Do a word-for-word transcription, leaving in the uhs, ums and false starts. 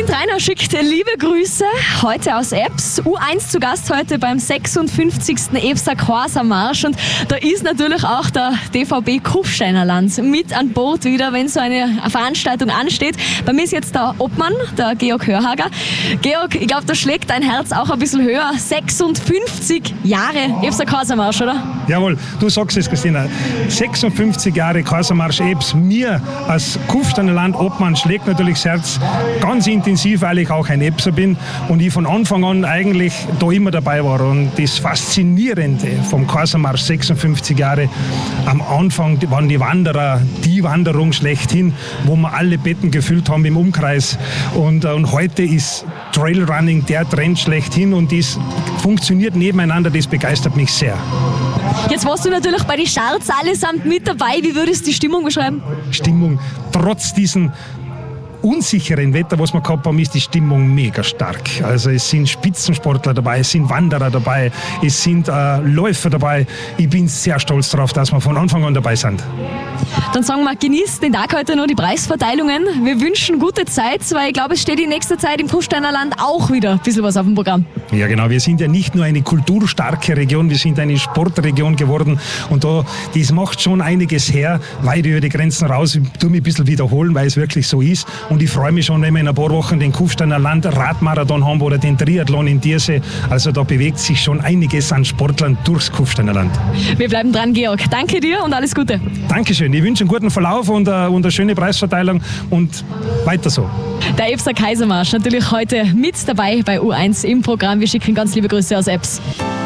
Christine Treiner schickt liebe Grüße heute aus Ebbs. U eins zu Gast heute beim sechsundfünfzigsten Ebbser Corsa-Marsch. Und da ist natürlich auch der D V B Kufsteinerland mit an Bord wieder, wenn so eine Veranstaltung ansteht. Bei mir ist jetzt der Obmann, der Georg Hörhager. Georg, ich glaube, da schlägt dein Herz auch ein bisschen höher. sechsundfünfzig Jahre Ebbser Corsa-Marsch, oder? Jawohl, du sagst es, Christina. sechsundfünfzig Jahre Corsa-Marsch Ebbs. Mir als Kufsteinerland Obmann schlägt natürlich das Herz ganz intensiv, weil ich auch ein Ebbser bin und ich von Anfang an eigentlich da immer dabei war. Und das Faszinierende vom Corsa-Marsch sechsundfünfzig Jahre, am Anfang waren die Wanderer die Wanderung schlechthin, wo wir alle Betten gefüllt haben im Umkreis. Und, und heute ist Trailrunning der Trend schlechthin und das funktioniert nebeneinander, das begeistert mich sehr. Jetzt warst du natürlich bei den Charts allesamt mit dabei. Wie würdest du die Stimmung beschreiben? Stimmung, trotz diesen unsicheren Wetter, was wir gehabt haben, ist die Stimmung mega stark. Also es sind Spitzensportler dabei, es sind Wanderer dabei, es sind äh, Läufer dabei. Ich bin sehr stolz darauf, dass wir von Anfang an dabei sind. Dann sagen wir, genießt den Tag heute noch, die Preisverteilungen. Wir wünschen gute Zeit, weil ich glaube, es steht in nächster Zeit im Kufsteinerland auch wieder ein bisschen was auf dem Programm. Ja genau, wir sind ja nicht nur eine kulturstarke Region, wir sind eine Sportregion geworden und da, das macht schon einiges her, weit über die Grenzen raus. Ich tue mich ein bisschen wiederholen, weil es wirklich so ist. Und ich freue mich schon, wenn wir in ein paar Wochen den Kufsteinerland Radmarathon haben oder den Triathlon in Diersee. Also da bewegt sich schon einiges an Sportlern durchs Kufsteinerland. Wir bleiben dran, Georg. Danke dir und alles Gute. Dankeschön. Ich wünsche einen guten Verlauf und, uh, und eine schöne Preisverteilung und weiter so. Der Ebbser Kaisermarsch natürlich heute mit dabei bei U eins im Programm. Wir schicken ganz liebe Grüße aus Ebbs.